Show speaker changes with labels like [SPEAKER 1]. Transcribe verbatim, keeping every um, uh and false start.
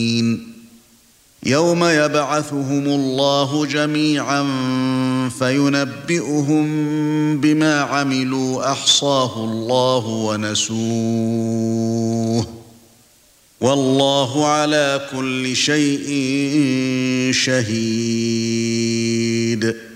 [SPEAKER 1] يَوْمَ يَبْعَثُهُمُ اللَّهُ جَمِيعًا فَيُنَبِّئُهُم بِمَا عَمِلُوا أَحْصَاهُ اللَّهُ وَنَسُوهُ وَاللَّهُ عَلَى كُلِّ شَيْءٍ شَهِيدٌ